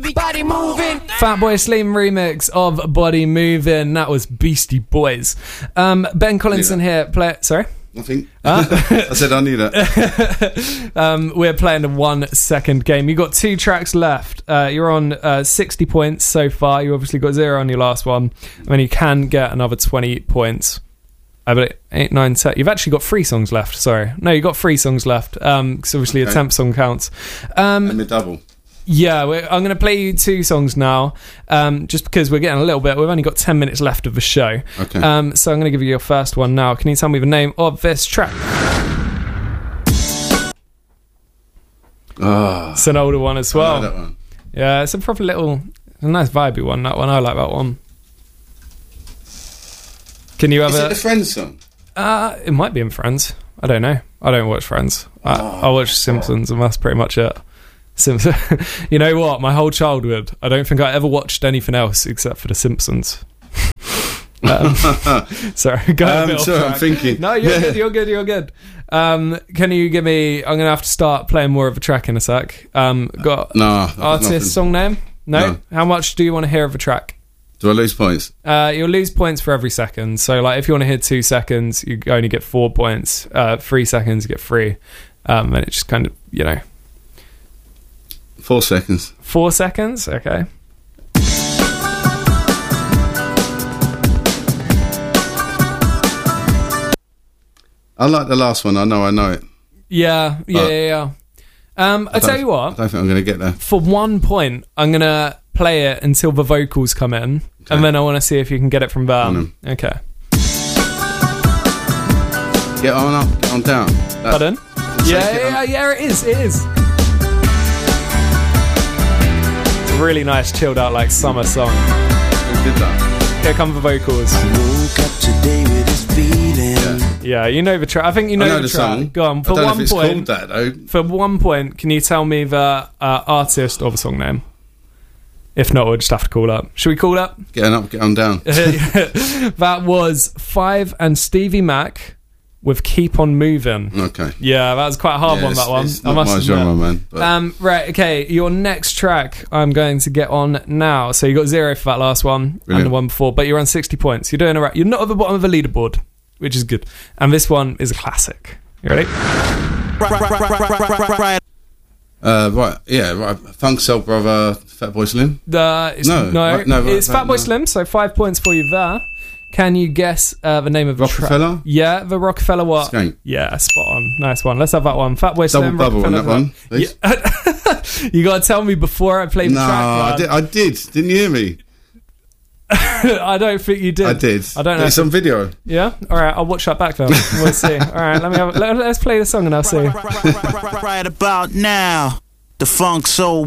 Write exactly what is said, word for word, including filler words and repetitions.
Body moving. Fatboy Slim remix of Body Moving. That was Beastie Boys. Um, Ben Collinson here. Play. Sorry. Nothing. Huh? I said I knew that. um, we're playing a one second game. You've got two tracks left. Uh, you're on uh, sixty points so far. You obviously got zero on your last one. I mean, you can get another twenty points. I believe eight, nine, ten. You've actually got three songs left. Sorry. No, you've got three songs left. Um, because obviously okay. a temp song counts. Um, and the double. Yeah, we're, I'm going to play you two songs now, um, just because we're getting a little bit. We've only got ten minutes left of the show. Okay. Um, so I'm going to give you your first one now. Can you tell me the name of this track? Oh, it's an older one as well. I know that one. Yeah, it's a proper little, a nice vibey one. That one, I like that one. Can you have Is a? it the Friends song? Uh, it might be in Friends. I don't know. I don't watch Friends. I, oh. I watch Simpsons, and that's pretty much it. Simpsons. You know what? My whole childhood, I don't think I ever watched anything else except for The Simpsons. um, sorry, go um, a bit sorry, off track. I'm thinking. No, you're yeah. good. You're good. You're good. Um, can you give me? I'm gonna have to start playing more of a track in a sec. Um, got no artist nothing. song name? No? No. How much do you want to hear of a track? Do I lose points? Uh, you'll lose points for every second. So, like, if you want to hear two seconds, you only get four points. Uh, three seconds, you get three. Um, and it just kind of, you know. Four seconds. Four seconds? Okay. I like the last one. I know I know it. Yeah, yeah, But yeah, yeah. Um, I tell you I what. don't think I'm going to get there. For one point, I'm going to play it until the vocals come in. Okay. And then I want to see if you can get it from there. Okay. Get on up, get on down. That, Pardon? Yeah, yeah, yeah, it is, it is. Really nice, chilled out, like summer song. Who did that? Here come the vocals. Woke up today with this feeling. Yeah, you know the track. I think you know, I know the, the track. song. Go on. For I don't one know if it's point, called that though. For one point, can you tell me the uh, artist or the song name? If not, we'll just have to call up. Should we call up? Get on up, get on down. That was Five and Stevie Mac with Keep On Moving. Okay. Yeah, that was quite a hard yeah, one, that it's, one. It's I not must my admit. genre, man. But Um, right, okay, your next track I'm going to get on now. So you got zero for that last one. Brilliant. And the one before, but you're on sixty points. You're doing all right. You're not at the bottom of the leaderboard, which is good. And this one is a classic. You ready? Uh, right, yeah, right. Funk Soul Brother, Fatboy Slim. The, it's, No, no, right, no, it's right, Fatboy no. Slim, so five points for you there. Can you guess uh, the name of the track? Rockefeller? Yeah, the Rockefeller what? Skank. Yeah, spot on. Nice one. Let's have that one. Fatboy Double Slim, bubble on Rockefeller. that one, please. Yeah. You got to tell me before I play the No, track. I man. did, I did. Didn't you hear me? I don't think you did. I did. I don't know. It's on video. Yeah? Alright, I'll watch that back then. We'll see. Alright, let me have, let, let's play the song and I'll see. Right about now, the Funk Soul